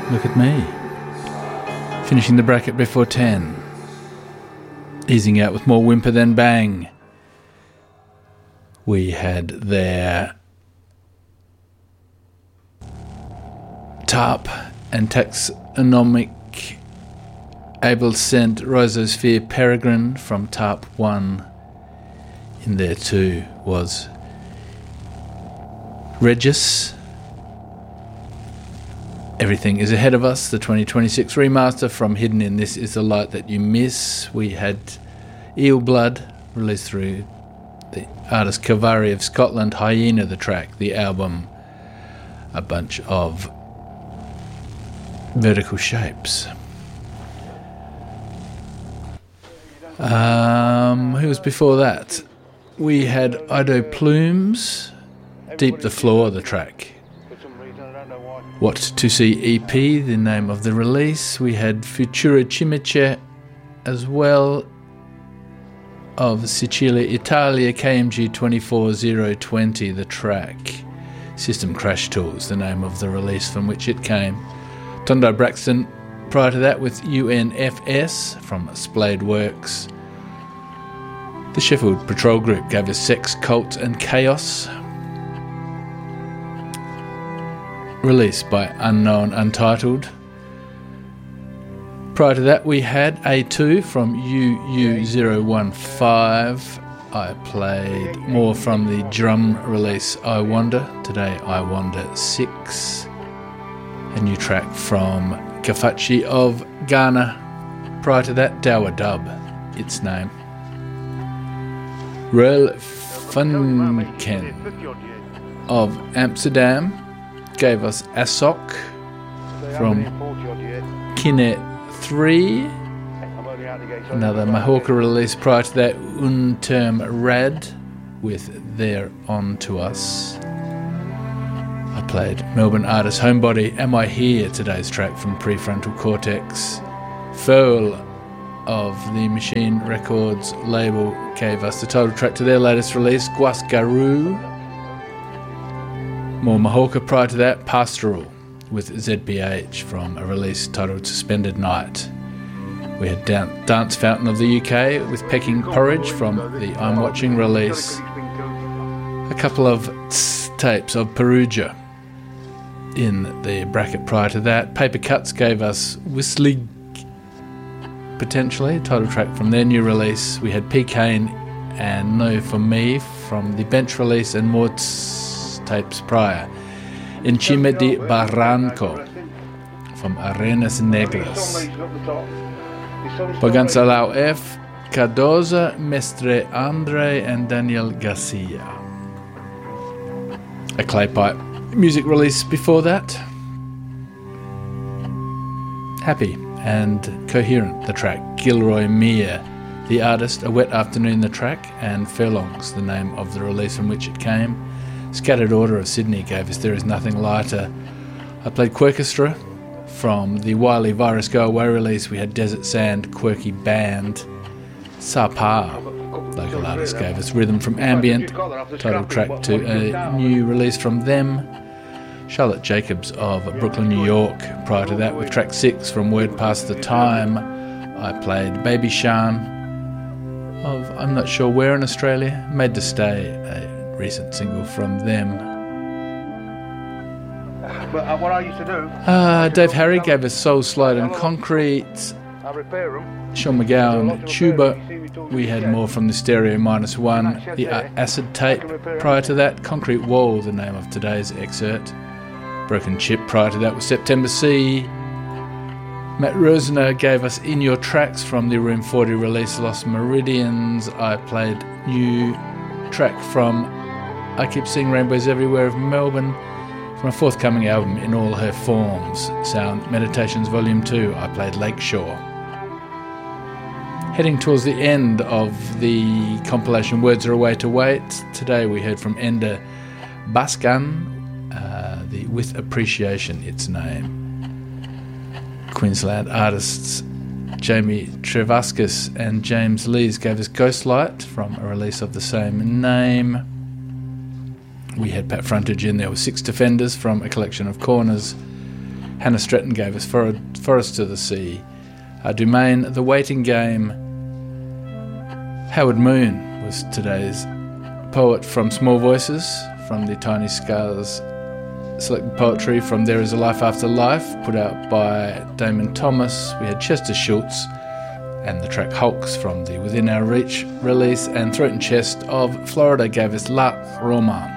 Look at me. Finishing the bracket before 10. Easing out with more whimper than bang. We had their TARP and Taxonomic Able Sent Rhizosphere Peregrine from TARP 1. In there too was Regis. Everything is Ahead of Us, the 2026 remaster from Hidden in This Is the Light That You Miss. We had Eel Blood, released through the artist Kavari of Scotland. Hyena, the track, the album. A bunch of Vertical Shapes. Who was before that? We had Ido Plumes, Deep the Floor, the track. What to See EP, the name of the release. We had Futura Cimice as well, of Sicilia, Italia, KMG 24020, the track. System Crash Tools, the name of the release from which it came. Tondo Braxton, prior to that, with UNFS from Splayed Works. The Sheffield Patrol Group gave us Sex, Cult and Chaos. Released by Unknown Untitled. Prior to that, we had A2 from UU015. I played more from the drum release I Wonder. Today, I Wonder 6. A new track from Kafachi of Ghana. Prior to that, Dawa Dub, its name. Rel Funken of Amsterdam gave us Asok from Kine 3. Another Mahorca release. Prior to that, Unterm Rad with They're On To Us. I played Melbourne artist Homebody, Am I Here, today's track from Prefrontal Cortex. Furl of the Machine Records label gave us the title track to their latest release, Guasgaru. More Mahorca. Prior to that, Pastoral with ZBH from a release titled Suspended Night. We had Dance Fountain of the UK with Pecking Porridge from the I'm Watching release. A couple of tapes of Perugia in the bracket prior to that. Paper Cuts gave us Whistling, potentially, a title track from their new release. We had P. Kane and No For Me from the Bench release, and more tapes prior. Encima di Barranco from Arenas Negras. Pagansalao F, Cardoza, Mestre Andre and Daniel Garcia. A Claypipe music release before that. Happy and Coherent, the track. Gilroy Meir, the artist. A Wet Afternoon, the track. And Furlongs, the name of the release from which it came. Scattered Order of Sydney gave us There Is Nothing Lighter. I played Quirkestra from the Wiley Virus Go Away release. We had Desert Sand, Quirky Band. Sapa, local artist, gave us Rhythm from Ambient, title track to a new release from them. Charlotte Jacobs of Brooklyn, New York. Prior to that, with track 6 from Word Past the Time, I played Baby Shan of I'm not sure where in Australia. Made to Stay, a recent single from them. But what I used to do... Dave Harry gave us Soul Slide and Concrete. Sean McGowan, Tuba. We had more from the Stereo -1, the Acid Tape. Prior to that, Concrete Wall, the name of today's excerpt. Broken Chip. Prior to that was September Sea. Matt Rosner gave us In Your Tracks from the Room 40 release, Lost Meridians. I played new track from I Keep Seeing Rainbows Everywhere of Melbourne, from a forthcoming album In All Her Forms, Sound Meditations Volume 2. I played Lakeshore. Heading towards the end of the compilation Words Are a Way to Wait, today we heard from Ender Baskan, the With Appreciation, its name. Queensland artists Jamie Trevascus and James Lees gave us Ghostlight from a release of the same name. We had Pat Frontage in there with Six Defenders from a collection of Corners. Hannah Stretton gave us Forest to the Sea. Dumaine, The Waiting Game. Howard Moon was today's poet from Small Voices, from the Tiny Scars selected poetry from There Is a Life After Life, put out by Damon Thomas. We had Chester Schultz and the track Hulks from the Within Our Reach release, and Throat and Chest of Florida gave us La Roma.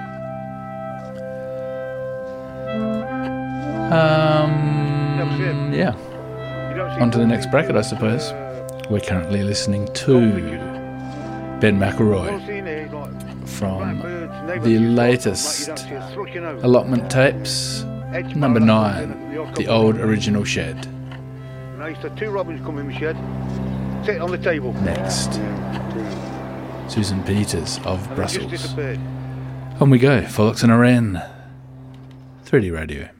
Yeah. On to the next bracket, I suppose. We're currently listening to Ben McElroy from the latest allotment tapes, number 9, The Old Original Shed. I used to have 2 robins come in my shed, sit on the table. Next, Susan Peters of Brussels. On we go, Follocks and Oren, 3D Radio.